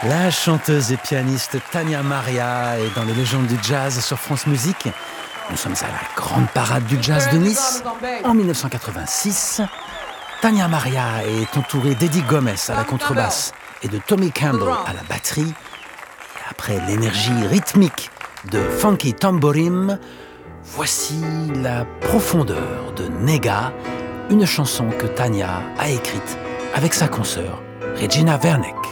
La chanteuse et pianiste Tania Maria est dans les légendes du jazz sur France Musique. Nous sommes à la grande parade du jazz de Nice. En 1986, Tania Maria est entourée d'Eddie Gomez à la contrebasse et de Tommy Campbell à la batterie. Et après l'énergie rythmique de Funky Tamborim, voici la profondeur de Nega, une chanson que Tania a écrite avec sa consoeur Regina Werneck.